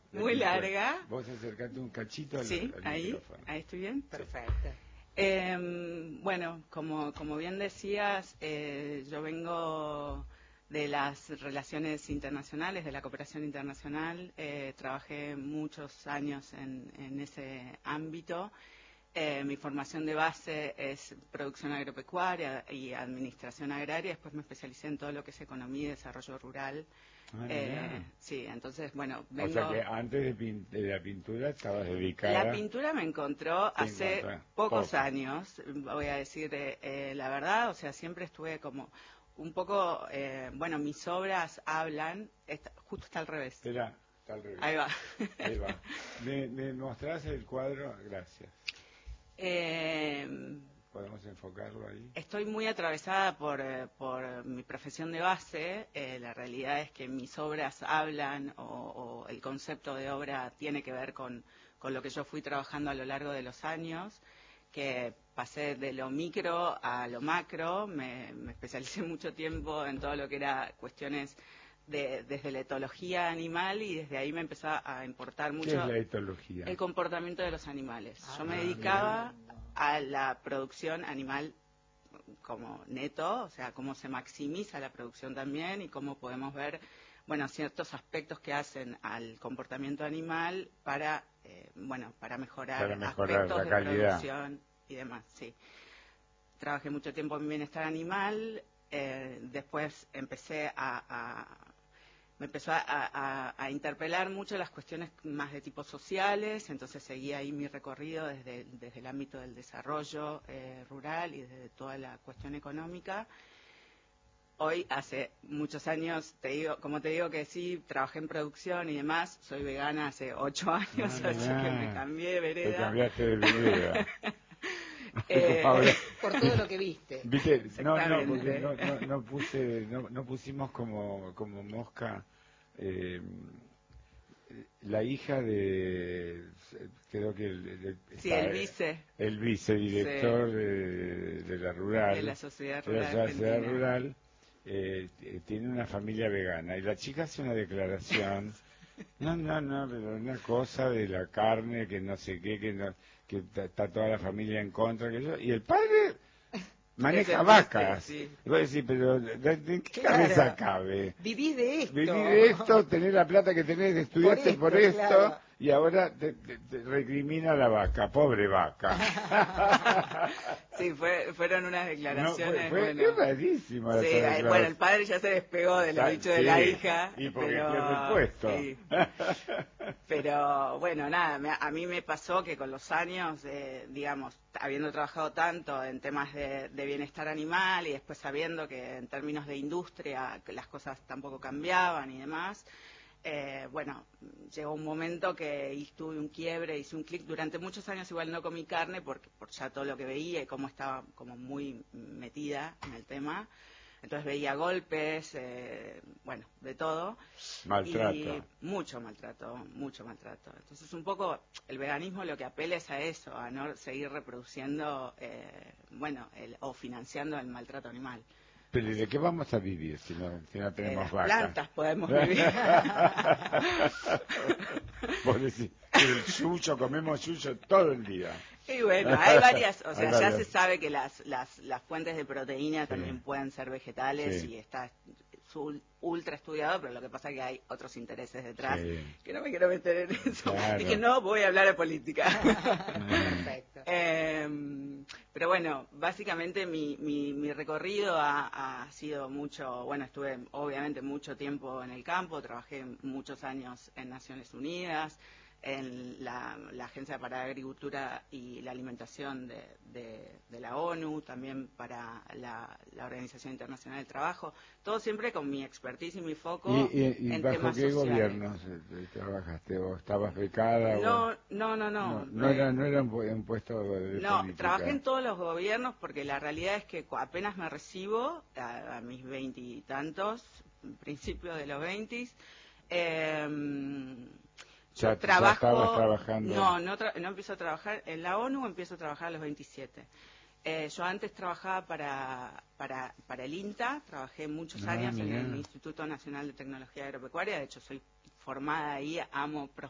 muy larga. Vos acercate un cachito al, Sí, al ahí micrófono. estoy bien. Perfecto. Bueno, como bien decías, yo vengo de las relaciones internacionales, de la cooperación internacional. Trabajé muchos años en ese ámbito. Mi formación de base es producción agropecuaria y administración agraria. Después me especialicé en todo lo que es economía y desarrollo rural. Sí, entonces, bueno, vengo... O sea que antes de la pintura estabas dedicada... La pintura me encontró hace pocos años, voy a decir la verdad. O sea, siempre estuve como un poco... bueno, mis obras hablan... justo está al revés. Espera, está al revés. Ahí va. Ahí va. ¿Me mostrás el cuadro? Gracias. ¿Podemos enfocarlo ahí? Estoy muy atravesada por mi profesión de base. La realidad es que mis obras hablan o el concepto de obra tiene que ver con lo que yo fui trabajando a lo largo de los años, que pasé de lo micro a lo macro. Me especialicé mucho tiempo en todo lo que era cuestiones desde la etología animal, y desde ahí me empezó a importar mucho. ¿Qué es la etología? El comportamiento de los animales. Yo me dedicaba a la producción animal como neto, o sea, cómo se maximiza la producción también y cómo podemos ver, bueno, ciertos aspectos que hacen al comportamiento animal para, para mejorar aspectos la de calidad. producción y demás, sí. Trabajé mucho tiempo en bienestar animal, después me empezó a interpelar mucho las cuestiones más de tipo sociales. Entonces seguí ahí mi recorrido desde el ámbito del desarrollo rural y desde toda la cuestión económica. Hoy, hace muchos años, como te digo que sí, trabajé en producción y demás. Soy vegana hace 8 años, así que me cambié de vereda. Te cambiaste de vereda. Por todo lo que viste. ¿Viste? Porque no pusimos como mosca la hija de, creo que el vicedirector de la rural, de la sociedad rural, tiene una familia vegana, y la chica hace una declaración. No, pero una cosa de la carne, que no sé qué, que está toda la familia en contra, y el padre maneja vacas. Sí. Y vos decís, pero ¿de qué cabeza cabe? Vivís de esto. Vivís de esto, tenés la plata que tenés, estudiaste por esto, claro. Y ahora te recrimina la vaca, pobre vaca. Sí, fueron unas declaraciones. Fue rarísimo. Sí, bueno, el padre ya se despegó de los dichos de la hija. Y porque pierde el puesto. Sí. Pero bueno, nada, a mí me pasó que con los años, digamos, habiendo trabajado tanto en temas de bienestar animal y después sabiendo que en términos de industria las cosas tampoco cambiaban y demás, bueno, llegó un momento que tuve un quiebre, hice un clic. Durante muchos años igual no comí carne por ya todo lo que veía y cómo estaba como muy metida en el tema. Entonces veía golpes, bueno, de todo. Maltrato. Y mucho maltrato. Entonces un poco el veganismo lo que apela es a eso, a no seguir reproduciendo, o financiando el maltrato animal. Pero ¿de qué vamos a vivir si no tenemos vacas? Plantas podemos vivir. Vos decís, el yuyo, comemos yuyo todo el día. Y bueno, hay varias, o sea, ya se sabe que las fuentes de proteína también pueden ser vegetales, y está ultra estudiado, pero lo que pasa es que hay otros intereses detrás, que no me quiero meter en eso. Claro. Dije, no voy a hablar de política. Perfecto. Pero bueno, básicamente mi recorrido ha sido mucho, bueno, estuve obviamente mucho tiempo en el campo, trabajé muchos años en Naciones Unidas, en la Agencia para la Agricultura y la Alimentación de la ONU, también para la Organización Internacional del Trabajo, todo siempre con mi expertise y mi foco en bajo temas qué sociales. gobiernos trabajaste? ¿O estabas becada? No. No era un puesto de política. Trabajé en todos los gobiernos, porque la realidad es que apenas me recibo, a mis 20 y tantos, principios de los 20, Ya estabas trabajando. No empiezo a trabajar en la ONU, empiezo a trabajar a los 27. Yo antes trabajaba para el INTA, trabajé muchos años en el Instituto Nacional de Tecnología Agropecuaria, de hecho soy formada ahí, amo